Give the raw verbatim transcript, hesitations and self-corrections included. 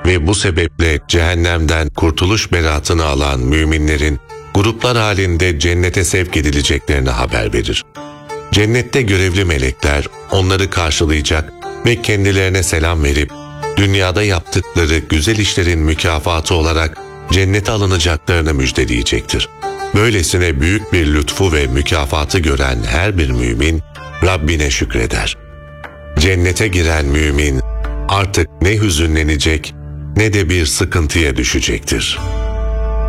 ve bu sebeple cehennemden kurtuluş beratını alan müminlerin gruplar halinde cennete sevk edileceklerini haber verir. Cennette görevli melekler onları karşılayacak ve kendilerine selam verip dünyada yaptıkları güzel işlerin mükafatı olarak cennete alınacaklarını müjdeleyecektir. Böylesine büyük bir lütfu ve mükafatı gören her bir mümin Rabbine şükreder. Cennete giren mümin artık ne hüzünlenecek ne de bir sıkıntıya düşecektir.